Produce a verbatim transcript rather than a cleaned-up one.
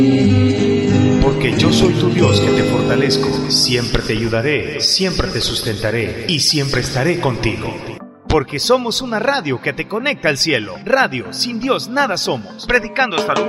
Porque yo soy tu Dios que te fortalezco, siempre te ayudaré, siempre te sustentaré y siempre estaré contigo. Porque somos una radio que te conecta al cielo. Radio, sin Dios nada somos. Predicando Star Wars.